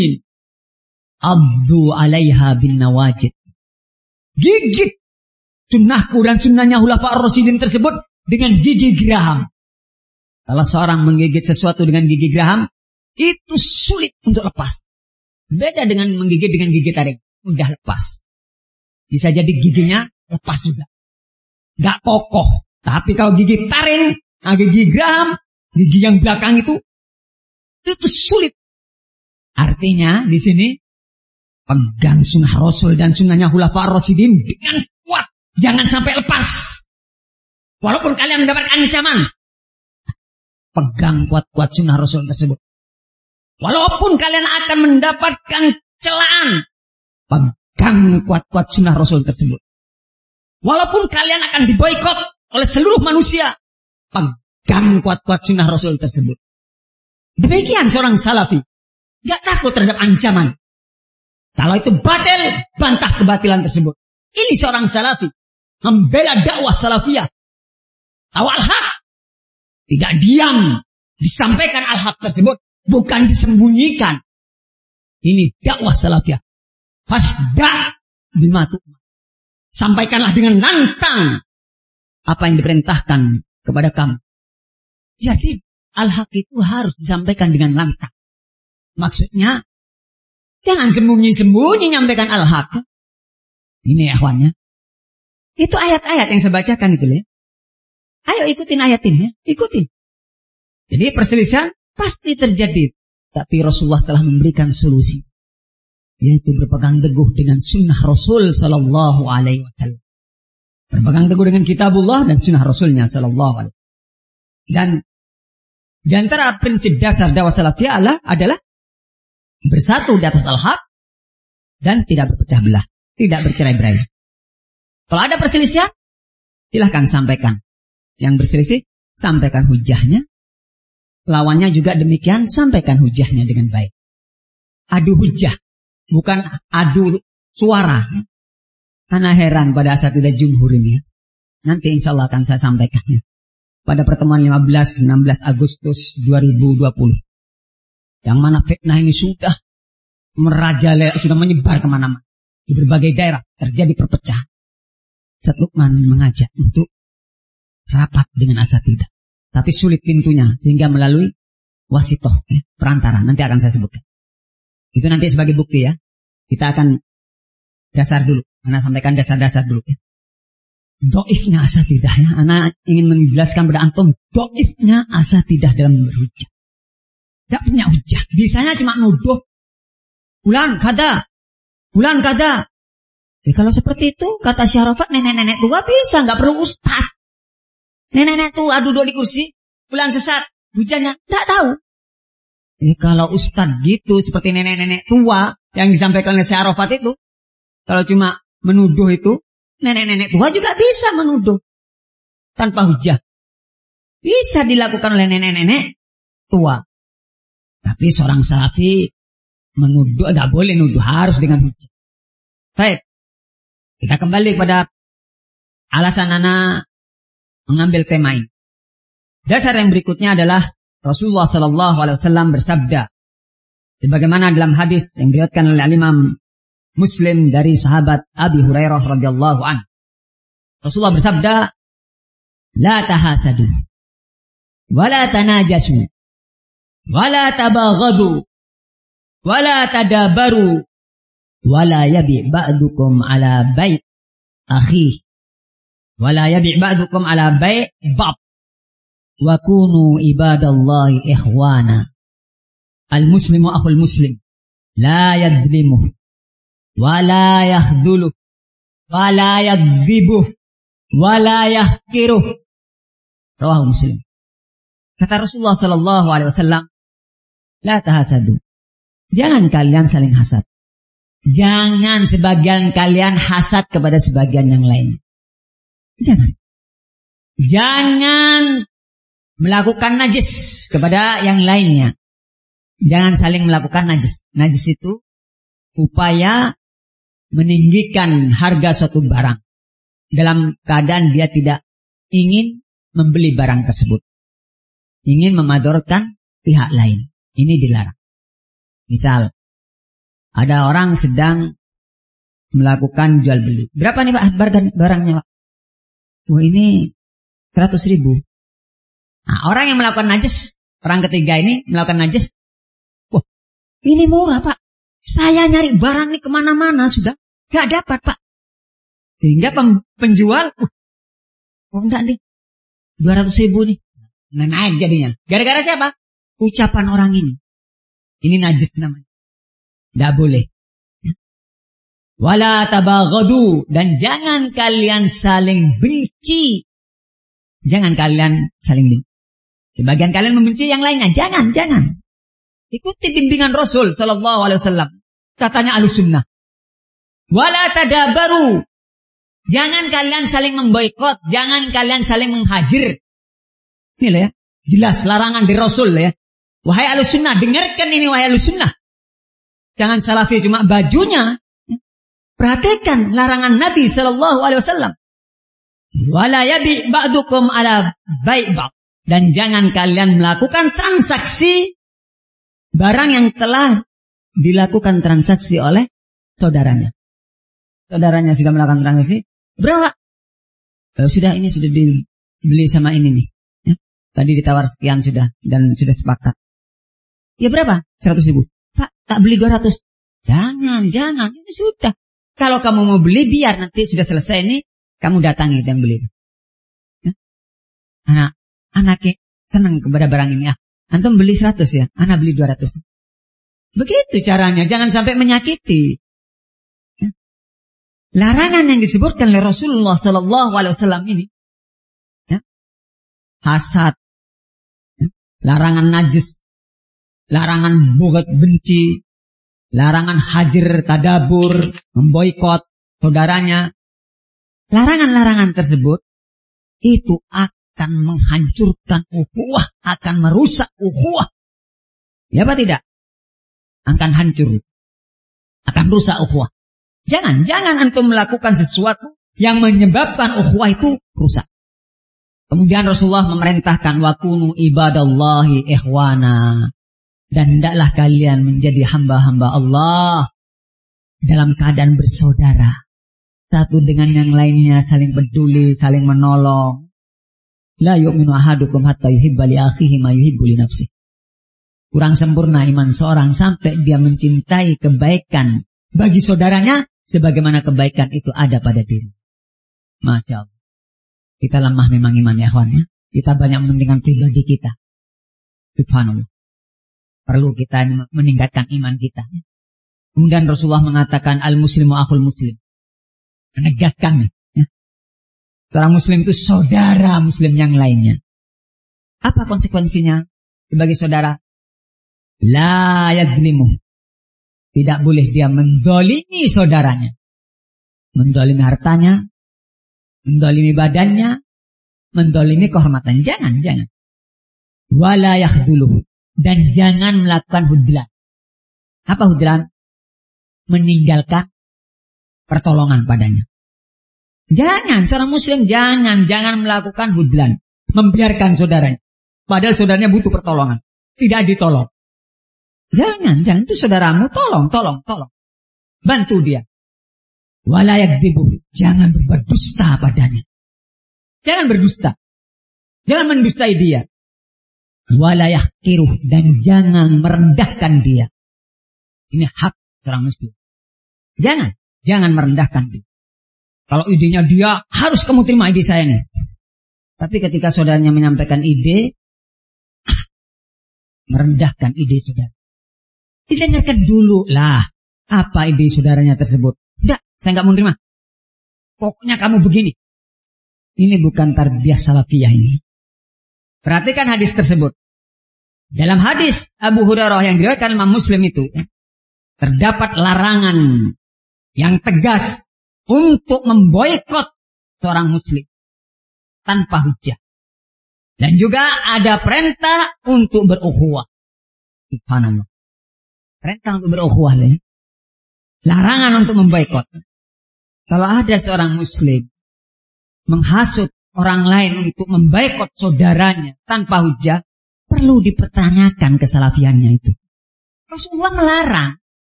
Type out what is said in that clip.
Abdu 'alaiha bin nawajid. Gigit sunnahku dan sunnahnya Khulafa ar-Rasyidin tersebut dengan gigi geraham. Kalau seorang menggigit sesuatu dengan gigi geraham, itu sulit untuk lepas. Beda dengan menggigit dengan gigi taring. Mudah lepas. Bisa jadi giginya lepas juga. Gak kokoh. Tapi kalau gigi taring, gigi geraham, gigi yang belakang itu sulit. Artinya di sini pegang sunnah Rasul dan sunnahnya Khulafa ar-Rasyidin dengan kuat. Jangan sampai lepas. Walaupun kalian mendapatkan ancaman, pegang kuat-kuat sunnah Rasul tersebut. Walaupun kalian akan mendapatkan celaan, pegang kuat-kuat sunnah Rasul tersebut. Walaupun kalian akan diboikot oleh seluruh manusia, pegang kuat-kuat sunnah Rasul tersebut. Demikian seorang salafi. Gak takut terhadap ancaman. Kalau itu batil, bantah kebatilan tersebut. Ini seorang salafi. Membela dakwah salafiyah. Tahu al-haq. Tidak diam. Disampaikan al-haq tersebut. Bukan disembunyikan. Ini dakwah salafiyah. Fasda' bima tu'mar. Sampaikanlah dengan lantang apa yang diperintahkan kepada kamu. Jadi al-haq itu harus disampaikan dengan lantang. Maksudnya, jangan sembunyi-sembunyi nyampaikan al-haq. Ini akhwannya. Itu ayat-ayat yang saya bacakan itu ya. Ayo ikutin ayat ini ya. Ikutin. Jadi perselisihan pasti terjadi. Tapi Rasulullah telah memberikan solusi. Yaitu berpegang teguh dengan sunnah Rasul sallallahu alaihi wasallam. Berpegang teguh dengan kitabullah dan sunnah Rasulnya sallallahu alaihi wasallam. Dan di antara prinsip dasar dakwah salafiyah adalah bersatu di atas al-haq dan tidak berpecah belah, tidak bercerai-berai. Kalau ada perselisihan, silahkan sampaikan. Yang berselisih, sampaikan hujahnya. Lawannya juga demikian, sampaikan hujahnya dengan baik. Adu hujah, bukan adu suara. Ana heran pada asatidzah jumhur ini. Nanti insya Allah akan saya sampaikannya. Pada pertemuan 15-16 Agustus 2020. Yang mana fitnah ini sudah merajalela, sudah menyebar kemana-mana. Di berbagai daerah terjadi perpecahan. Ustaz Lukman mengajak untuk rapat dengan asatidzah. Tapi sulit pintunya sehingga melalui wasitoh, perantara. Nanti akan saya sebutkan. Itu nanti sebagai bukti ya. Kita akan dasar dulu. Ana sampaikan dasar-dasar dulu ya. Doifnya asatidzah ya. Ana ingin menjelaskan pada antum doifnya asatidzah dalam berhujah. Tidak punya hujah. Bisanya cuma nuduh. Bulan kada. Ya, kalau seperti itu, kata Syarafat, nenek-nenek tua bisa. Nggak perlu ustaz. Nenek-nenek tua duduk di kursi. Bulan sesat. Hujahnya. Tidak tahu. Ya, kalau ustaz gitu, seperti nenek-nenek tua yang disampaikan oleh Syarafat itu. Kalau cuma menuduh itu, nenek-nenek tua juga bisa menuduh. Tanpa hujah. Bisa dilakukan oleh nenek-nenek tua. Tapi seorang salafi menuduh, tidak boleh nuduh, harus dengan hujah. Baik, kita kembali kepada alasan ana mengambil tema ini. Dasar yang berikutnya adalah Rasulullah SAW bersabda, sebagaimana dalam hadis yang diriwayatkan oleh Imam Muslim dari sahabat Abi Hurairah radhiyallahu anhu. Rasulullah bersabda, la tahasadu, wala tanajasu, wala tabaghadu, wala tadabaru, wala yabi' ba'dukum ala bait akhi, wala yabi' ba'dukum ala bait bab, wa kunu ibadallahi ikhwana. Al-muslimu akhul muslim, la yadlimuh, wala yakhduluh, wala yakdzibuh, wala yahkiruh. Rawahu Muslim. Kata Rasulullah SAW, la tahasadu. Jangan kalian saling hasad. Jangan sebagian kalian hasad kepada sebagian yang lain. Jangan melakukan najis kepada yang lainnya. Jangan saling melakukan najis. Najis itu upaya meninggikan harga suatu barang dalam keadaan dia tidak ingin membeli barang tersebut. Ingin memadorkan pihak lain. Ini dilarang. Misal, Ada orang sedang melakukan jual beli. Berapa nih Pak barangnya Pak? Wah ini 100.000. Nah, orang yang melakukan najis, orang ketiga ini melakukan najis. Wah ini murah Pak. Saya nyari barang ini kemana-mana sudah gak dapat Pak. Sehingga penjual, enggak nih, 200.000 nih. Nah, naik jadinya. Gara-gara siapa? Ucapan orang ini. Ini najis namanya. Tidak boleh. Wala tabaghadu, dan jangan kalian saling benci. Jangan kalian saling benci. Sebagian kalian membenci yang lainnya. Jangan. Ikuti bimbingan Rasul sallallahu alaihi wasallam. Katanya Ahlussunnah. Wala tadabaru. Jangan kalian saling memboikot, jangan kalian saling menghajir. Ini lah ya, jelas larangan dari Rasul ya. Wahai Ahlussunnah, dengarkan ini wahai Ahlussunnah. Jangan salafi cuma bajunya. Perhatikan larangan Nabi sallallahu alaihi wasallam. Wala yabi ba'dukum ala bai' ba'd. Dan jangan kalian melakukan transaksi barang yang telah dilakukan transaksi oleh saudaranya. Saudaranya sudah melakukan transaksi. Berapa? Sudah dibeli sama ini nih. Ya. Tadi ditawar sekian sudah dan sudah sepakat. Ya berapa? 100.000. Pak, tak beli 200. Jangan. Ini sudah. Kalau kamu mau beli biar nanti sudah selesai ini kamu datangi yang beli. Ya. Anaknya senang kepada barang ini. Antum beli 100 ya, anak beli 200. Begitu caranya, jangan sampai menyakiti. Larangan yang disebutkan oleh Rasulullah sallallahu alaihi wasallam ini, ya, hasad, ya, larangan najis, larangan bugat benci, larangan hajir tadabur, memboikot saudaranya. Larangan-larangan tersebut itu akan menghancurkan ukhuwah, akan merusak ukhuwah. Ya apa tidak? Akan hancur, akan rusak ukhuwah. Jangan antum melakukan sesuatu yang menyebabkan ukhuwah itu rusak. Kemudian Rasulullah memerintahkan wakunu ibadallahi ikhwana. Dan hendaklah kalian menjadi hamba-hamba Allah dalam keadaan bersaudara. Satu dengan yang lainnya saling peduli, saling menolong. La yu'minu ahadukum hatta yuhibba li akhihi ma yuhibbu li nafsihi. Kurang sempurna iman seorang sampai dia mencintai kebaikan bagi saudaranya sebagaimana kebaikan itu ada pada diri. Masya Allah. Kita lemah memang iman ya kawan ya. Kita banyak mementingkan pribadi kita. Subhanallah. Perlu kita meningkatkan iman kita. Kemudian Rasulullah mengatakan al-muslimu akhul muslim. Menegaskan ya. Seorang muslim itu saudara muslim yang lainnya. Apa konsekuensinya sebagai saudara? La yadlimu. Tidak boleh dia mendolimi saudaranya. Mendolimi hartanya, mendolimi badannya, mendolimi kehormatannya. Jangan. Wala yakhduluhu. Dan jangan melakukan hudlan. Apa hudlan? Meninggalkan pertolongan padanya. Jangan, seorang muslim jangan melakukan hudlan. Membiarkan saudaranya. Padahal saudaranya butuh pertolongan. Tidak ditolong. Jangan, itu saudaramu, tolong. Bantu dia. Wala yakdzibu, jangan berbuat dusta padanya. Jangan berdusta. Jangan mendustai dia. Wala yahqiruh, dan jangan merendahkan dia. Ini hak seorang muslim. Jangan merendahkan dia. Kalau idenya dia, harus kamu terima ide saya nih. Tapi ketika saudaranya menyampaikan ide, merendahkan ide saudara. Didengarkan dulu lah apa ide saudaranya tersebut. Tidak, saya nggak mau terima. Pokoknya kamu begini. Ini bukan tarbiyah salafiyah ini. Perhatikan hadis tersebut. Dalam hadis Abu Hurairah yang diriwayatkan Imam Muslim itu, terdapat larangan yang tegas untuk memboikot seorang muslim tanpa hujah. Dan juga ada perintah untuk berukhuwah. Subhanallah. Perintah untuk berukhuwah. Larangan untuk memboikot. Kalau ada seorang muslim menghasut orang lain untuk memboikot saudaranya tanpa hujah, perlu dipertanyakan kesalafiannya itu. Rasulullah melarang.